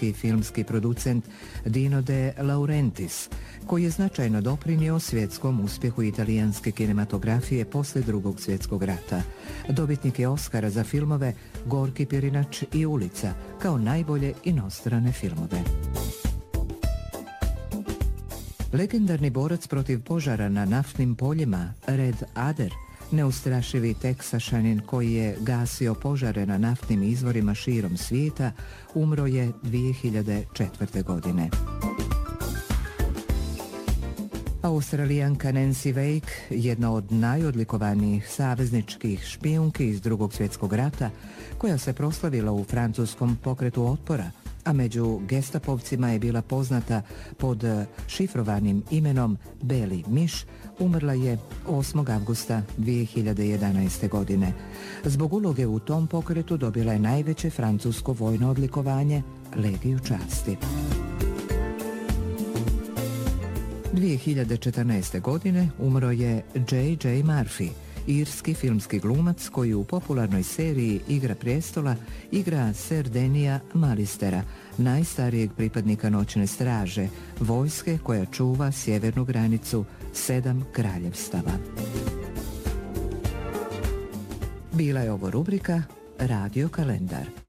italijanski filmski producent Dino De Laurentiis, koji je značajno doprinio svjetskom uspjehu italijanske kinematografije poslije Drugog svjetskog rata. Dobitnik je Oscara za filmove Gorki Pirinač i Ulica kao najbolje inostrane filmove. Legendarni borac protiv požara na naftnim poljima Red Adair, neustrašivi Teksašanin koji je gasio požare na naftnim izvorima širom svijeta, umro je 2004. godine. Australijanka Nancy Wake, jedna od najodlikovanijih savezničkih špijunki iz Drugog svjetskog rata, koja se proslavila u francuskom pokretu otpora, a među gestapovcima je bila poznata pod šifrovanim imenom Beli miš, umrla je 8. avgusta 2011. godine. Zbog uloge u tom pokretu dobila je najveće francusko vojno odlikovanje, Legiju časti. 2014. godine umro je J.J. Murphy, irski filmski glumac koji u popularnoj seriji Igra prijestola igra Ser Denija Malistera, najstarijeg pripadnika noćne straže, vojske koja čuva sjevernu granicu 7 kraljevstava. Bila je ovo rubrika Radio kalendar.